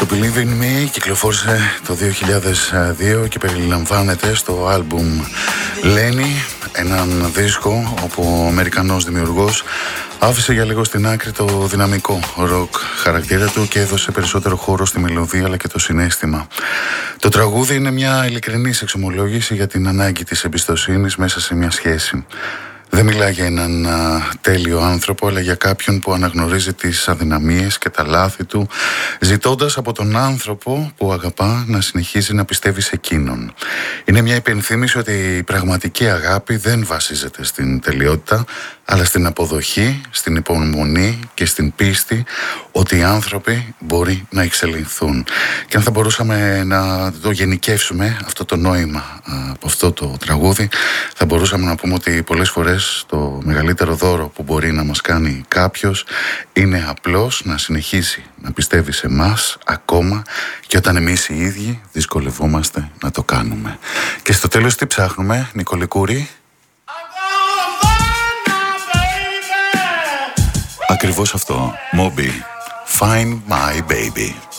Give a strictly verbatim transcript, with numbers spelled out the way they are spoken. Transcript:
Το Believe in Me κυκλοφόρησε το δύο χιλιάδες δύο και περιλαμβάνεται στο άλμπουμ Lenny, έναν δίσκο όπου ο Αμερικανός δημιουργός άφησε για λίγο στην άκρη το δυναμικό ροκ χαρακτήρα του και έδωσε περισσότερο χώρο στη μελωδία αλλά και το συναίσθημα. Το τραγούδι είναι μια ειλικρινής εξομολόγηση για την ανάγκη της εμπιστοσύνης μέσα σε μια σχέση. Δεν μιλά για έναν α, τέλειο άνθρωπο, αλλά για κάποιον που αναγνωρίζει τις αδυναμίες και τα λάθη του, ζητώντας από τον άνθρωπο που αγαπά να συνεχίζει να πιστεύει σε εκείνον. Είναι μια υπενθύμηση ότι η πραγματική αγάπη δεν βασίζεται στην τελειότητα, αλλά στην αποδοχή, στην υπομονή και στην πίστη ότι οι άνθρωποι μπορεί να εξελιχθούν. Και αν θα μπορούσαμε να το γενικεύσουμε αυτό το νόημα από αυτό το τραγούδι, θα μπορούσαμε να πούμε ότι πολλές φορές το μεγαλύτερο δώρο που μπορεί να μας κάνει κάποιος είναι απλώς να συνεχίσει να πιστεύει σε εμάς ακόμα και όταν εμείς οι ίδιοι δυσκολευόμαστε να το κάνουμε. Και στο τέλος τι ψάχνουμε, Νικόλη Κούρη? Ακριβώς αυτό. Moby, Find My Baby.